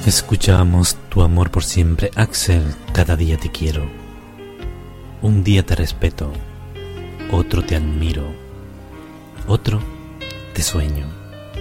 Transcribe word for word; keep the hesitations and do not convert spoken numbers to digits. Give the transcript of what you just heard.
Escuchamos Tu amor por siempre, Axel, cada día te quiero. Un día te respeto, otro te admiro, otro te sueño.